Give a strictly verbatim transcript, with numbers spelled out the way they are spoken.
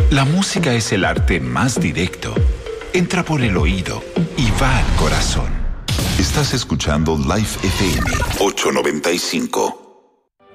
La música es el arte más directo. Entra por el oído y va al corazón. Estás escuchando Life F M ochocientos noventa y cinco.